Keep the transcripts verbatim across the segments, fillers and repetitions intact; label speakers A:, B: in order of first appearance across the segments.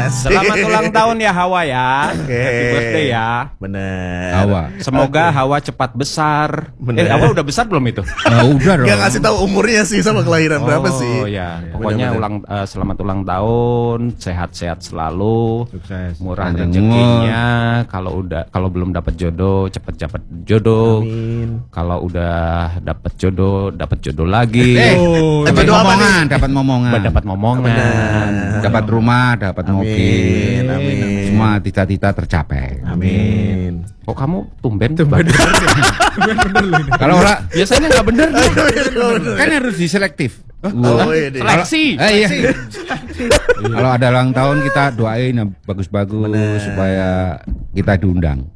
A: Selamat ulang tahun ya Hawa ya.
B: Oke.
A: Happy birthday ya.
B: Bener.
C: Hawa.
A: Semoga Hawa cepat besar.
B: Bener.
A: Eh, Hawa udah besar belum itu?
C: Uh, udah dong.
B: Gak ngasih tahu umurnya sih sama kelahiran berapa sih.
A: Oh ya, pokoknya
B: Bener-bener.
A: ulang eh, selamat ulang tahun, sehat-sehat selalu,
C: Sukses.
A: murah
C: Panjang
A: rezekinya. Kalau udah kalau belum dapat jodoh, cepet dapat jodoh.
B: Amin.
A: Kalau udah dapat jodoh, dapat jodoh lagi.
C: Eh,
B: Oh,
C: dapat
B: jodoh apa
C: momongan, dapat momongan.
A: Dapat momongan.
C: Dapat rumah, dapat mobil.
B: Amin.
C: Semua cita-cita tercapai.
B: Amin.
A: Kok kamu tumben? Tumben.
C: Kalau orang
A: Biasanya nggak bener.
C: kan harus diselektif.
B: Oh, iya deh.
A: Seleksi.
C: Eh, iya. Kalau ada ulang tahun kita doain yang bagus-bagus supaya kita diundang.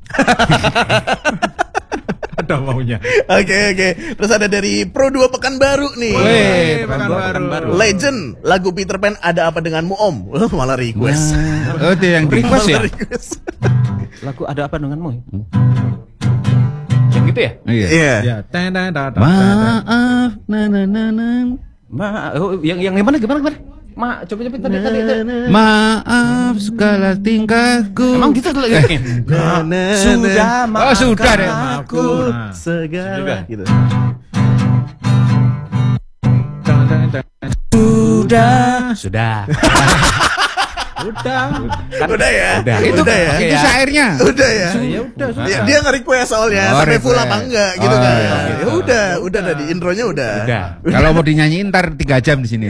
D: Ada maunya.
B: Oke oke. Terus ada dari Pro dua Pekanbaru nih.
C: Weh,
D: Pekanbaru.
B: Legend lagu Peter Pan ada apa denganmu Om? Oh, malah request.
C: Oh, itu yang request ya?
B: Malah request.
A: Lagu ada apa denganmu? Yang gitu ya?
C: Iya.
B: Iya.
D: Ya, ten ten ten ten.
C: Maaf, na na na na.
A: Ma, oh, yang yang gimana gimana gimana? Ma, coba coba tadi tadi. tadi.
C: Maaf segala tingkahku.
A: Emang gitu lagi.
B: Na, na,
A: Sudah
B: na.
C: Oh, sudah deh.
B: Aku
D: Nah.
B: segala gitu.
D: Ten, ten, ten.
A: Sudah. Sudah.
D: Udah.
B: Udah ya.
A: Udah.
C: Itu
B: Udah ya.
A: Oke
C: itu
A: ya.
C: syairnya.
B: Udah ya.
D: Ya udah.
B: Dia, dia nge-request soalnya
C: Oh,
B: sampai full
C: request.
B: apa enggak gitu
C: Oh,
B: kan.
C: iya.
B: Ya udah, udah tadi intronya udah.
A: Udah.
C: Kalau mau dinyanyiin ntar tiga jam di sini.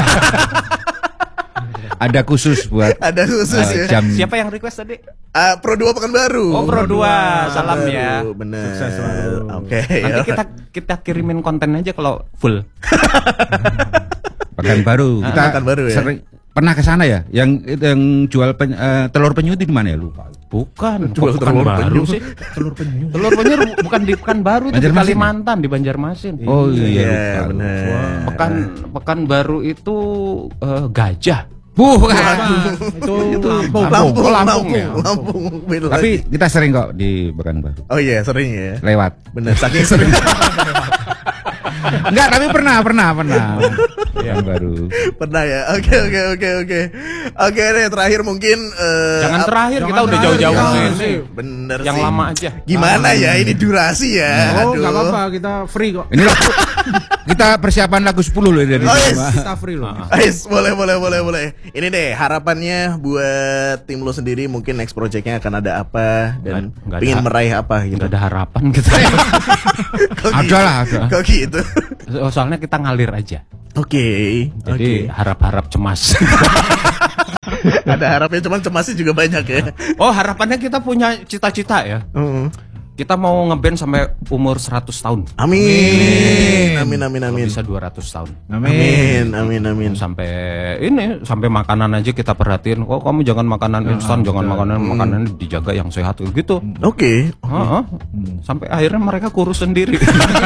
C: Ada khusus buat
B: Ada khusus
C: uh,
B: ya.
C: jam.
A: Siapa yang request tadi?
B: Ah, Pro dua Pekanbaru.
A: Oh, Pro dua. Salam ya.
B: Bener.
D: Sukses selalu.
B: Oke.
A: Nanti
B: ya.
A: kita kita kirimin konten aja kalau full.
C: Pekanbaru. Kita
B: Pekanbaru ya.
C: sering pernah ke sana ya? Yang itu yang jual pen, eh, telur penyu itu di mana ya lupa.
A: Bukan,
B: Jual
A: kok
B: telur
A: Pekanbaru
B: penyu.
A: sih.
D: Telur penyu.
A: Telur penyu bukan di Pekanbaru, itu di
C: Banjarmasin.
A: Kalimantan, di Banjarmasin.
C: Oh iya,
B: Iya,
C: lupa.
B: bener.
A: Pekan Pekanbaru itu eh, gajah.
C: Bukan.
D: Itu Lampung.
B: Lampung,
A: Oh, Lampung
B: Lampung,
A: ya.
B: Lampung. Beda
C: Tapi
B: lagi.
C: kita sering kok di Pekanbaru.
B: Oh iya, sering ya.
C: Lewat.
B: Bener, saking sering.
C: Enggak, tapi pernah, pernah, pernah. Pekanbaru.
B: Pernah ya. Oke, oke, oke, oke. Oke deh, terakhir mungkin eh,
A: Jangan
B: ap-
A: terakhir, kita
D: Jangan
A: udah
D: terakhir,
A: jauh-jauh
D: jangan
A: ke sini.
D: sih.
B: Bener
A: Yang
B: sih.
A: lama aja.
B: Gimana ya ini durasi ya?
D: Oh,
B: Aduh.
D: enggak apa-apa, kita free kok.
C: Ini lagu, kita persiapan lagu sepuluh loh dari
B: Oh, yes.
C: semua.
D: Kita free loh.
B: Ais, boleh, boleh, boleh, boleh. Ini deh harapannya buat tim lo sendiri, mungkin next projectnya akan ada apa dan
A: Nggak- nggak
B: pingin
A: ada-
B: meraih apa gitu.
A: Nggak ada harapan kita.
B: Kok
C: Ada
B: gitu?
C: lah, ada.
B: Kok gitu?
A: Oh, soalnya kita ngalir aja.
B: Oke,
A: Jadi
B: oke.
A: harap-harap cemas.
B: Ada harapnya, cuman cemasnya juga banyak ya.
A: Oh, harapannya kita punya cita-cita ya.
B: Mm.
A: Kita mau ngeband sampai umur seratus tahun.
B: Amin, amin, amin,
A: Kalau
B: amin.
A: bisa dua ratus tahun.
B: Amin, amin, amin.
A: Sampai ini sampai makanan aja kita perhatiin. Oh, kamu jangan makanan instan, jangan makanan makanan dijaga yang sehat gitu.
B: Oke.
A: Heeh. Sampai akhirnya mereka kurus sendiri.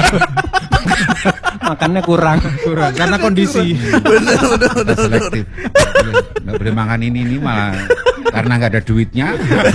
A: Makannya kurang.
D: Kurang karena kondisi.
B: Bener, bener, bener,
C: Kita
B: bener.
C: selektif. Nggak boleh makan ini ini malah karena nggak ada duitnya.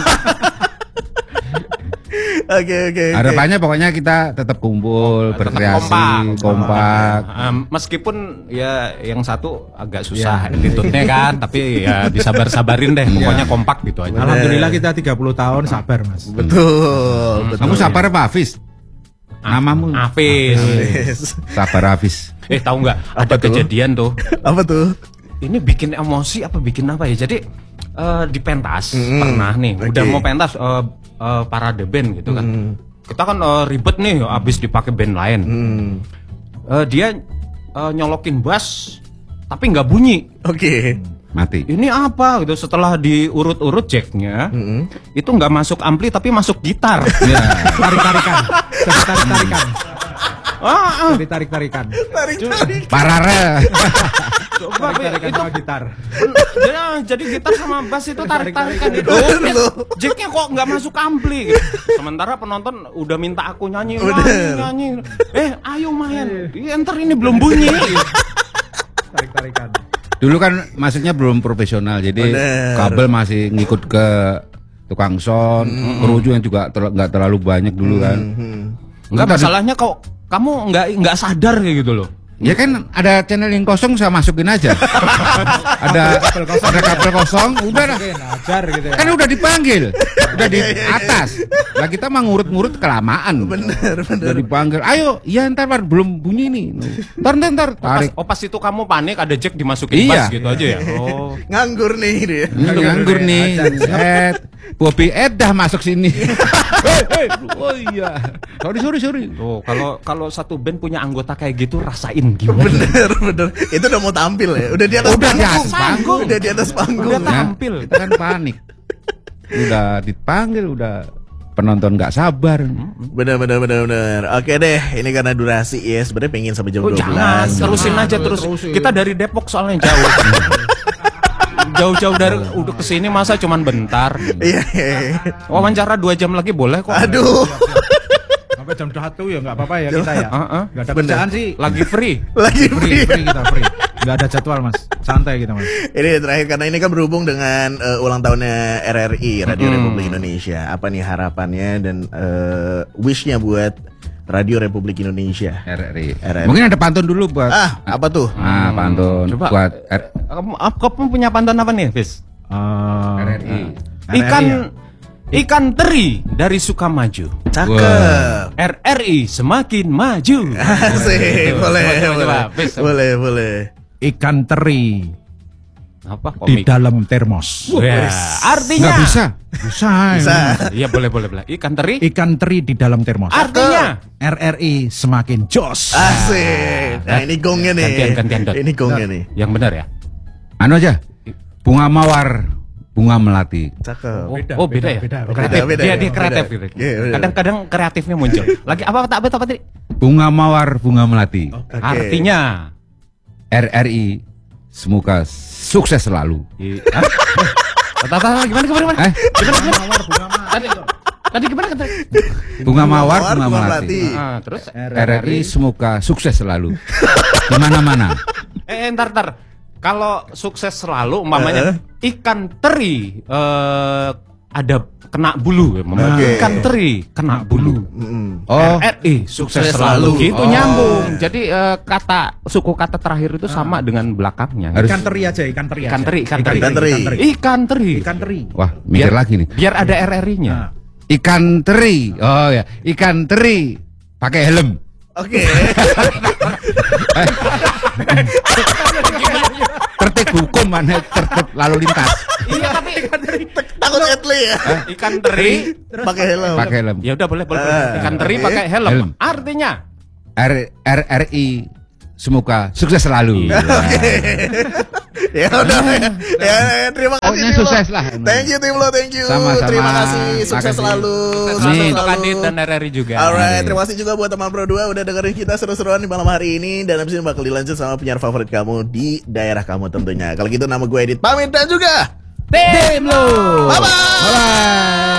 B: Oke, oke, oke.
C: Harapannya pokoknya kita tetap kumpul,
A: Tetap
C: berkreasi,
A: kompak.
C: kompak.
A: Um, meskipun ya yang satu agak susah attitude-nya kan, tapi ya disabar-sabarin deh. Pokoknya kompak gitu aja.
D: Alhamdulillah kita tiga puluh tahun sabar, Mas.
B: Betul, betul.
C: Kamu sabar apa Hafiz? Namamu
A: Hafiz.
B: Yes.
C: Sabar Hafiz.
A: Eh, tahu nggak? Ada
B: Apa tuh?
A: kejadian tuh.
B: Apa tuh?
A: Ini bikin emosi apa bikin apa ya? Jadi eh, di pentas
B: Mm,
A: pernah nih,
B: oke.
A: udah mau pentas eh, eh, parade band gitu kan.
B: Mm.
A: Kita kan eh, ribet nih, abis dipakai band lain.
B: Hmm.
A: Eh, dia eh, nyolokin bass, tapi nggak bunyi.
B: Oke.
C: Mati.
A: Ini apa gitu? Setelah diurut-urut jacknya,
B: Mm-mm.
A: itu nggak masuk ampli tapi masuk gitar.
C: Ya.
D: Tarik-tarikan. Jadi tarik-tarikan.
A: ah, ah.
D: Jadi tarik-tarikan.
B: Tarik-tarik.
C: Parare.
A: Coba
D: Tarik-tarikan
A: itu
D: sama gitar.
A: jadi, jadi gitar sama bass itu tarik-tarikan gitu.
B: Bener loh.
A: Jacknya kok nggak masuk ampli gitu. Sementara penonton udah minta aku nyanyi, nyanyi,
B: Bener.
A: nyanyi. Eh, ayo main. Iya, ntar ini belum bunyi.
D: Tarik-tarikan.
C: Dulu kan maksudnya belum profesional, jadi
B: Bener.
C: kabel masih ngikut ke tukang sound, kru yang juga tel- nggak terlalu banyak dulu kan.
B: Hmm.
A: Enggak,
C: Tadi-
A: masalahnya kok kamu nggak nggak sadar kayak gitu loh.
C: Ya kan ada channel yang kosong saya masukin aja. ada ada kabel kosong, udah lah.
D: Mungkin ajar gitu ya.
C: Kan udah dipanggil, udah di atas. Lah kita mah ngurut-ngurut kelamaan.
B: Bener, bener.
C: Udah dipanggil, ayo, iya ntar Pak, belum bunyi nih. Ntar ntar ntar tarik.
A: Oh pas itu kamu panik ada jack dimasukin
C: Iya.
A: pas gitu aja ya. Oh.
B: Nganggur nih dia.
C: Ini nganggur nih. Set. Bobby Edah masuk sini. Hei, hei. Oh iya. Sorry sorry sorry.
A: Tuh, kalau kalau satu band punya anggota kayak gitu rasain gimana?
B: Bener, bener. Itu udah mau tampil ya. Udah di atas
C: Udah di
B: panggung.
C: atas panggung.
B: Udah di atas panggung.
A: Udah
C: Ya,
A: tampil.
C: kita kan panik. Udah dipanggil, udah penonton nggak sabar.
B: Bener, bener, bener, bener. Oke deh, ini karena durasi ya. Sebenarnya pengen sampai jam
A: Oh,
B: dua
A: jangan,
B: belas.
A: terusin aja terus. Kita dari Depok soalnya jauh. Jauh-jauh dari udah kesini masa cuman bentar.
B: Iya, iya, iya.
A: Wawancara dua jam lagi boleh kok.
B: Aduh.
D: Sampai jam satu ya nggak apa-apa ya kita ya.
A: Heeh.
D: Nggak ada kerjaan sih.
A: Lagi free.
B: Lagi
D: Free,
B: free.
D: free kita free. Nggak ada jadwal mas. Santai kita mas.
B: Ini terakhir karena ini kan berhubung dengan eh, ulang tahunnya R R I Radio
A: Hmm.
B: Republik Indonesia. Apa nih harapannya dan eh, wishnya buat Radio Republik Indonesia?
C: R R I.
B: R R I.
C: Mungkin ada pantun dulu buat.
B: Ah, apa tuh?
C: Ah, pantun
A: Coba.
C: buat R-
A: Kamu, kamu punya pantun apa nih, Fis?
D: Eh,
C: R R I.
A: Ikan
D: R R I ya?
A: ikan teri dari Sukamaju.
B: Cakep.
A: R R I semakin maju.
B: Asik,
A: Coba,
B: boleh,
A: coba,
B: boleh.
A: coba, Fis.
B: Boleh, boleh.
D: Ikan teri
A: Apa
D: di
A: komik?
D: dalam termos.
A: Ya, artinya
C: Nggak bisa.
D: Bisa.
B: Bisa.
A: Iya boleh boleh boleh. Ikan teri
D: Ikan teri di dalam termos.
A: artinya
D: R R I semakin jos.
B: Asik. Nah, ini gongnya nih.
A: Gantian, gantian, Dot.
B: Ini gongnya nih.
A: yang benar ya.
C: Anu aja. Bunga mawar, bunga melati.
B: Cakep.
A: Oh
D: Beda,
A: oh, beda,
D: beda,
A: ya.
D: beda,
A: Kreatif.
B: beda, beda,
A: dia
B: ya.
A: dia kreatif
B: Beda.
A: gitu.
B: Iya, beda.
A: Kadang-kadang kreatifnya muncul. Lagi apa apa apa, apa tadi?
C: Bunga mawar, bunga melati.
B: Oke.
A: Artinya
C: R R I semoga sukses selalu.
A: I- Hah? Tata, tata, gimana gimana gimana?
C: Eh,
A: Gimana gimana? Tadi tadi gimana kata?
C: bunga mawar, bunga
B: bunga
C: melati.
A: Ah, terus
C: R R I semoga sukses selalu. Di mana-mana.
A: eh entar entar. Kalau sukses selalu umpamanya ikan teri eh ada kena bulu umpamanya.
B: Oke.
A: Ikan teri kena bulu.
B: Mm-mm.
C: Oh,
A: R R I sukses,
B: Sukses
A: selalu.
B: selalu.
A: Gitu
C: Oh.
A: nyambung. Jadi eh, kata suku kata terakhir itu sama dengan belakangnya.
C: Harus-
D: Ikan teri aja, ikan teri.
A: Ikan
D: aja.
A: teri, ikan teri.
B: Ikan teri.
A: Ikan teri.
D: Ikan teri.
C: wah, mikir lagi nih.
A: Biar ada R R I-nya.
D: Nah,
C: Ikan teri. Oh ya, ikan teri pakai helm.
B: Oke.
C: Tertib hukum mana tertib lalu lintas.
A: Iya tapi
B: Takut Etli ya.
A: ikan teri
B: Pakai helm.
C: Pakai helm.
A: ya udah boleh boleh.
B: Ah,
A: boleh. Ikan teri
B: oke.
A: pakai helm.
C: Helm.
A: Artinya
C: R R R I semoga sukses selalu.
B: Ya udah ya, ya, ya, terima kasih
C: Pokoknya
B: Tim Lo.
C: sukses lah.
B: Thank you Tim Lo, thank you.
C: Sama-sama.
B: Terima kasih, sukses
C: Makasih.
B: selalu.
A: sukses
B: Sukses
A: selalu
C: Amin.
A: untuk Adit dan R R I juga.
B: Alright, terima kasih juga buat teman Pro dua udah dengerin kita seru-seruan di malam hari ini. Dan abis ini bakal dilanjut sama penyiar favorit kamu di daerah kamu tentunya. Kalau gitu nama gue Edit pamit dan juga
C: Tim lo.
B: bye-bye.
C: Bye.